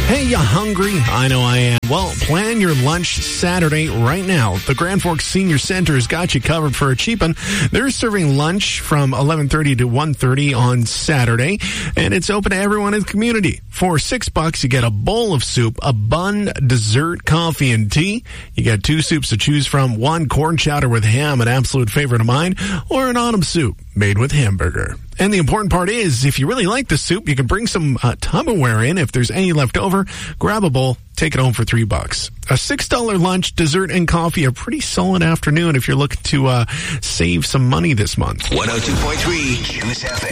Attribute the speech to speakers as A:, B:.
A: Hey, you hungry? I know I am. Well, plan your lunch Saturday right now. The Grand Forks Senior Center has got you covered for a cheap one. They're serving lunch from 11:30 to 1:30 on Saturday, and it's open to everyone in the community. For $6, you get a bowl of soup, a bun, dessert, coffee, and tea. You get 2 soups to choose from, one corn chowder with ham, an absolute favorite of mine, or an autumn soup made with hamburger. And the important part is, if you really like the soup, you can bring some Tupperware in. If there's any left over, grab a bowl, take it home for $3. A $6 lunch, dessert, and coffee, a pretty solid afternoon if you're looking to save some money this month.
B: 102.3 Juice FM.